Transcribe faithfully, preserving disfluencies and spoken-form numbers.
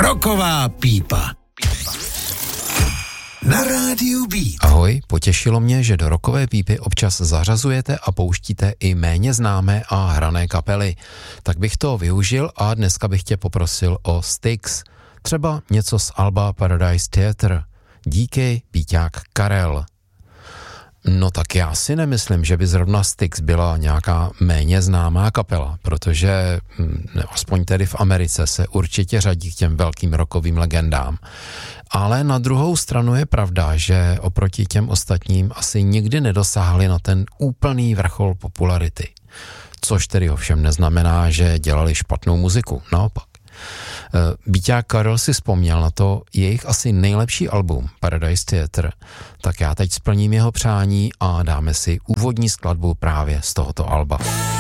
Rocková pípa. Na rádiu Beat. Ahoj, potěšilo mě, že do rockové pípy občas zařazujete a pouštíte i méně známé a hrané kapely. Tak bych to využil a dneska bych tě poprosil o Styx. Třeba něco z alba Paradise Theatre. Díky, Píťák Karel. No tak já si nemyslím, že by zrovna Styx byla nějaká méně známá kapela, protože ne, aspoň tedy v Americe se určitě řadí k těm velkým rockovým legendám. Ale na druhou stranu je pravda, že oproti těm ostatním asi nikdy nedosáhli na ten úplný vrchol popularity. Což tedy ovšem neznamená, že dělali špatnou muziku, naopak. Bíťák Karel si vzpomněl na to jejich asi nejlepší album Paradise Theatre, tak já teď splním jeho přání a dáme si úvodní skladbu právě z tohoto alba.